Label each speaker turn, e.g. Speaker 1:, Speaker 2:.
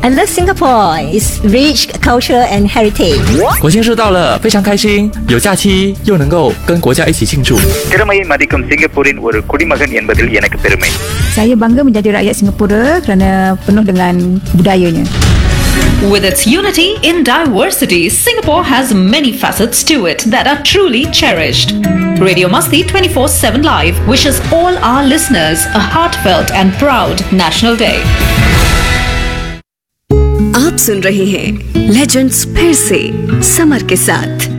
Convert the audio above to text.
Speaker 1: and love Singapore's rich culture and heritage.
Speaker 2: 国庆日到了，非常开心，有假期又能够跟国家一起庆祝。
Speaker 3: திறமையை மதிக்கும் சிங்கப்பூரின் ஒரு குடிமகன் என்பதில் எனக்கு பெருமை.
Speaker 4: Saya bangga menjadi rakyat Singapura kerana penuh dengan budayanya.
Speaker 5: With its unity in diversity, Singapore has many facets to it that are truly cherished. Radio Masti 24/7 Live wishes all our listeners a heartfelt and proud National Day.
Speaker 6: आप सुन रहे हैं legends फिर से summer के साथ.